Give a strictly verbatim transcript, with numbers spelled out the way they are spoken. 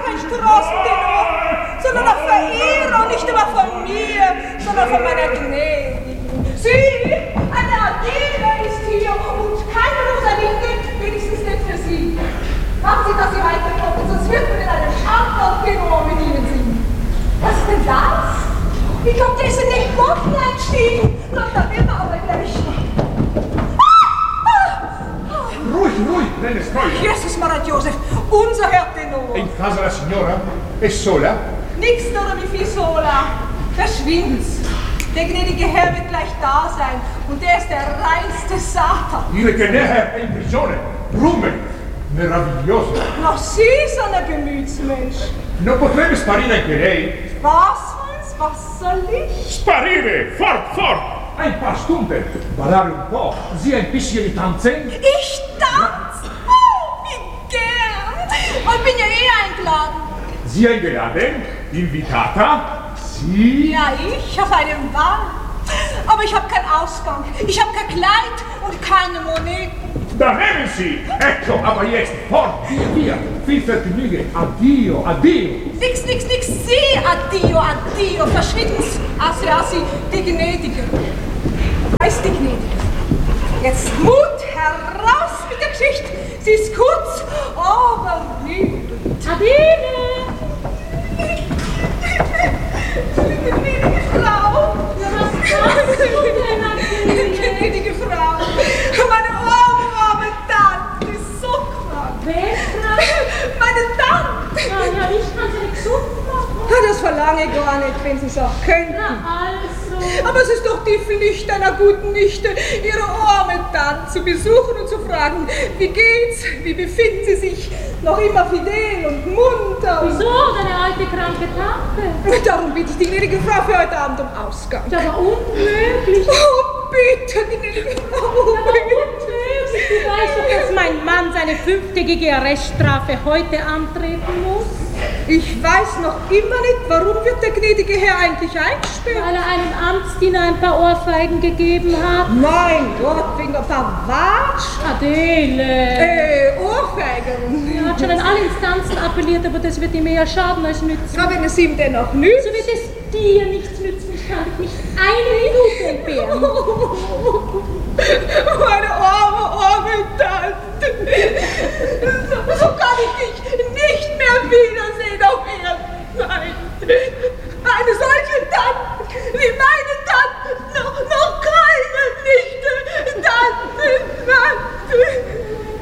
kein Straßentenor, sondern ein Verehrer, und nicht immer von mir, sondern von meiner Gnädigen. Sie, eine Adele ist hier und keine Rosalinde, wenigstens nicht für Sie. Machen Sie, dass Sie weiterkommen, sonst wird man in einem anderen Tenor mit Ihnen singen. Was ist denn das? Ich glaube, der ist in den Boden eingestiegen. Doch, da will man aber gleich. Ruhig, ruhig, nelle storie. Jesus Maria Joseph, unser Herr Tenor. In casa la signora? È sola? Nix oder wie viel sola. Verschwind's. Der gnädige Herr wird gleich da sein. Und der ist der reinste Satan. Dire che ne è in prigione. Rume. Meraviglioso. Noch Sie, so ein Gemütsmensch. Non potrebbe sparire anche lei? Was, Hans? Was soll ich? Sparire! Fort, fort! Ein paar Stunden. Ballare un po'. Sie ein bisschen tanzen? Ich tanz? Oh, wie gern. Und bin ja eh eingeladen. Sie eingeladen? Invitata? Sie? Ja, ich auf einem Ball. Aber ich habe keinen Ausgang. Ich habe kein Kleid und keine Moneten. Da nehmen Sie! Ecco, aber jetzt, fort, via, via. Viel Vergnügen. Addio, addio. Nix, nix, nix. Sie, addio, addio. Verschwinden's. Assi, assi, die Gnädige. Weiß die Gnädige. Jetzt Mut heraus mit der Geschichte. Sie ist kurz, aber lieb. Adele! Die gnädige Frau. Ja, was machst du denn, Adele? Gnädige Frau. Meine arme Tante ist so krank. Wer ist krank? Meine Tante. Ja, ja, ich kann sie nicht gesund machen. Das verlange ich gar nicht, wenn Sie es auch könnten. Na also. Aber es ist doch die Pflicht einer guten Nichte, ihre arme Tante zu besuchen und zu fragen, wie geht's, wie befinden Sie sich, noch immer fidel und munter. Wieso, deine alte kranke Tante? Darum bitte ich die gnädige Frau für heute Abend um Ausgang. Das war unmöglich. Oh, bitte, gnädige Frau, Das war unmöglich. Du weißt doch, dass mein Mann seine fünftägige Arreststrafe heute antreten muss. Ich weiß noch immer nicht, warum wird der gnädige Herr eigentlich eingesperrt? Weil er einem Amtsdiener ein paar Ohrfeigen gegeben hat. Mein Gott, wegen ein paar Watsch. Adele. Äh, Ohrfeigen. Er hat schon an alle Instanzen appelliert, aber das wird ihm eher schaden als nützen. Aber wenn es ihm denn noch nützt. So wird es dir nichts nützen. Ich kann dich nicht eine Minute entbehren.